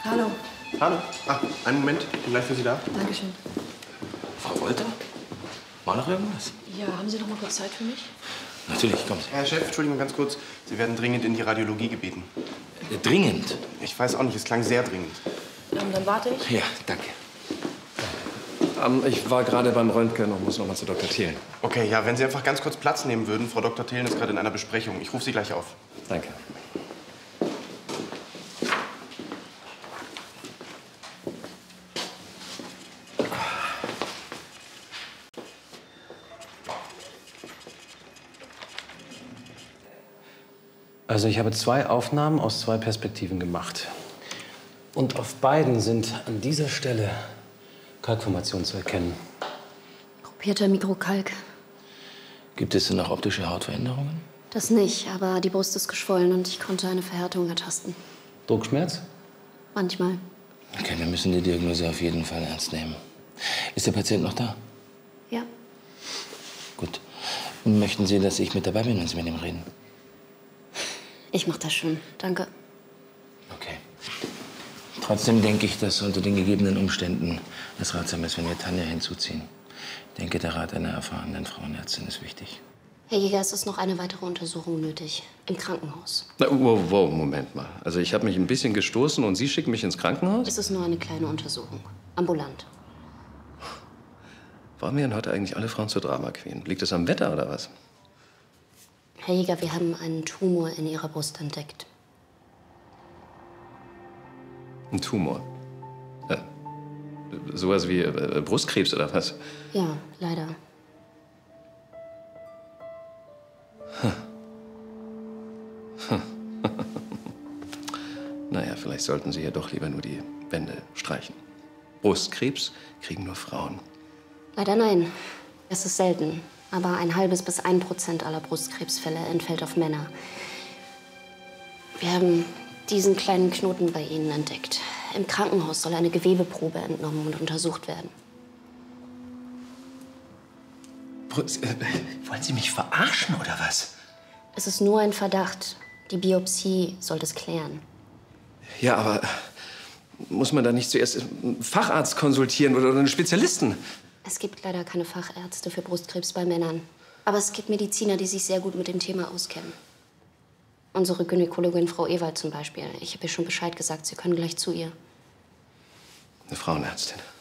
Hallo. Hallo. Ah, einen Moment. Ich bin gleich für Sie da. Dankeschön. Frau Wolter? War noch irgendwas? Ja, haben Sie noch mal kurz Zeit für mich? Natürlich, kommt. Herr Chef, Entschuldigung, ganz kurz. Sie werden dringend in die Radiologie gebeten. Dringend? Ich weiß auch nicht, es klang sehr dringend. Dann warte ich. Ja, danke. Ich war gerade beim Röntgen und muss noch mal zu Dr. Thelen. Okay, ja, wenn Sie einfach ganz kurz Platz nehmen würden. Frau Dr. Thelen ist gerade in einer Besprechung. Ich rufe Sie gleich auf. Danke. Also ich habe 2 Aufnahmen aus 2 Perspektiven gemacht. Und auf beiden sind an dieser Stelle Kalkformationen zu erkennen. Gruppierter Mikrokalk. Gibt es denn auch optische Hautveränderungen? Das nicht, aber die Brust ist geschwollen und ich konnte eine Verhärtung ertasten. Druckschmerz? Manchmal. Okay, wir müssen die Diagnose auf jeden Fall ernst nehmen. Ist der Patient noch da? Ja. Gut. Möchten Sie, dass ich mit dabei bin, wenn Sie mit ihm reden? Ich mach das schon. Danke. Okay. Trotzdem denke ich, dass unter den gegebenen Umständen es ratsam ist, wenn wir Tanja hinzuziehen. Ich denke, der Rat einer erfahrenen Frauenärztin ist wichtig. Herr Jäger, es ist noch eine weitere Untersuchung nötig. Im Krankenhaus. Na, wow, Moment mal. Also ich habe mich ein bisschen gestoßen und Sie schicken mich ins Krankenhaus? Es ist nur eine kleine Untersuchung. Ambulant. Warum werden heute eigentlich alle Frauen zur Drama Queen? Liegt es am Wetter oder was? Herr Jäger, wir haben einen Tumor in Ihrer Brust entdeckt. Ein Tumor? Sowas wie Brustkrebs oder was? Ja, leider. Naja, vielleicht sollten Sie ja doch lieber nur die Wände streichen. Brustkrebs kriegen nur Frauen. Leider nein. Es ist selten. Aber 0,5 bis 1% aller Brustkrebsfälle entfällt auf Männer. Wir haben diesen kleinen Knoten bei Ihnen entdeckt. Im Krankenhaus soll eine Gewebeprobe entnommen und untersucht werden. Wollen Sie mich verarschen, oder was? Es ist nur ein Verdacht. Die Biopsie soll das klären. Ja, aber muss man da nicht zuerst einen Facharzt konsultieren oder einen Spezialisten? Es gibt leider keine Fachärzte für Brustkrebs bei Männern. Aber es gibt Mediziner, die sich sehr gut mit dem Thema auskennen. Unsere Gynäkologin Frau Ewald zum Beispiel. Ich habe ihr schon Bescheid gesagt, Sie können gleich zu ihr. Eine Frauenärztin.